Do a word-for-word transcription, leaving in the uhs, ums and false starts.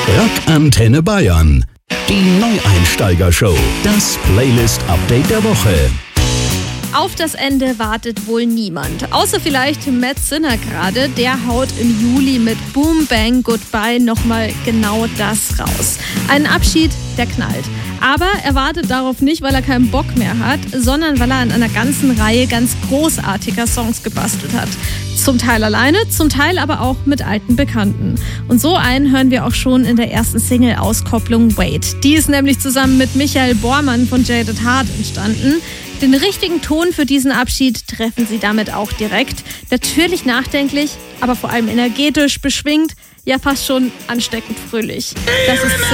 Rock Antenne Bayern. Die Neueinsteiger-Show. Das Playlist-Update der Woche. Auf das Ende wartet wohl niemand. Außer vielleicht Matt Sinner gerade. Der haut im Juli mit Boom Bang Goodbye nochmal genau das raus. Ein Abschied, der knallt. Aber er wartet darauf nicht, weil er keinen Bock mehr hat, sondern weil er an einer ganzen Reihe ganz großartiger Songs gebastelt hat. Zum Teil alleine, zum Teil aber auch mit alten Bekannten. Und so einen hören wir auch schon in der ersten Single-Auskopplung Wait. Die ist nämlich zusammen mit Michael Bormann von Jaded Heart entstanden. Den richtigen Ton für diesen Abschied treffen sie damit auch direkt. Natürlich nachdenklich, aber vor allem energetisch, beschwingt, ja fast schon ansteckend fröhlich. Das ist